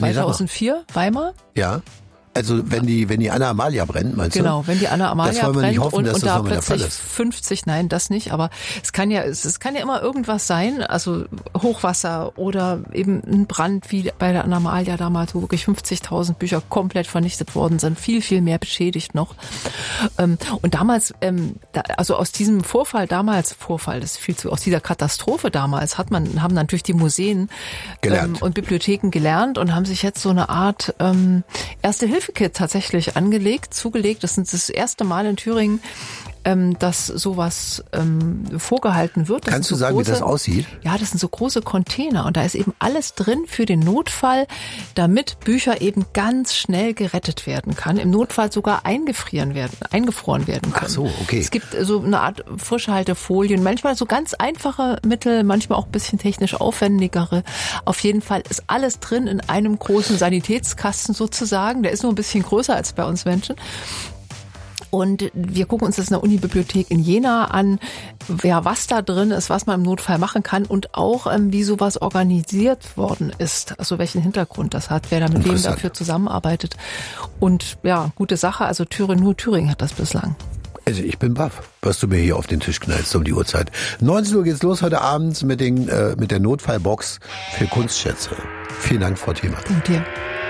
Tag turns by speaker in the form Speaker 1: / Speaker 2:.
Speaker 1: 2004, Weimar.
Speaker 2: Ja. Also wenn die Anna Amalia brennt, meinst du?
Speaker 1: Genau, wenn die Anna Amalia
Speaker 2: das wollen wir
Speaker 1: brennt
Speaker 2: nicht hoffen,
Speaker 1: und
Speaker 2: dass das
Speaker 1: da
Speaker 2: nochmal der Fall
Speaker 1: plötzlich
Speaker 2: ist.
Speaker 1: 50, nein, das nicht, aber es kann ja immer irgendwas sein, also Hochwasser oder eben ein Brand wie bei der Anna Amalia damals, wo wirklich 50.000 Bücher komplett vernichtet worden sind, viel, viel mehr beschädigt noch. Und damals, also aus diesem aus dieser Katastrophe damals haben natürlich die Museen und Bibliotheken gelernt und haben sich jetzt so eine Art Erste-Hilfe-Kit tatsächlich zugelegt. Das ist das erste Mal in Thüringen, dass sowas vorgehalten wird.
Speaker 2: Kannst du sagen, wie das aussieht?
Speaker 1: Ja, das sind so große Container und da ist eben alles drin für den Notfall, damit Bücher eben ganz schnell gerettet werden kann. Im Notfall sogar eingefroren werden können.
Speaker 2: Ach so, okay.
Speaker 1: Es gibt so eine Art Frischhaltefolien, manchmal so ganz einfache Mittel, manchmal auch ein bisschen technisch aufwendigere. Auf jeden Fall ist alles drin in einem großen Sanitätskasten sozusagen. Der ist nur ein bisschen größer als bei uns Menschen. Und wir gucken uns das in der Unibibliothek in Jena an, ja, was da drin ist, was man im Notfall machen kann und auch, wie sowas organisiert worden ist. Also welchen Hintergrund das hat, wer da mit wem dafür zusammenarbeitet. Und ja, gute Sache, also nur Thüringen hat das bislang.
Speaker 2: Also ich bin baff, was du mir hier auf den Tisch knallst um die Uhrzeit. 19 Uhr geht's los heute Abend mit der Notfallbox für Kunstschätze. Vielen Dank, Frau Thiemann.
Speaker 1: Danke dir.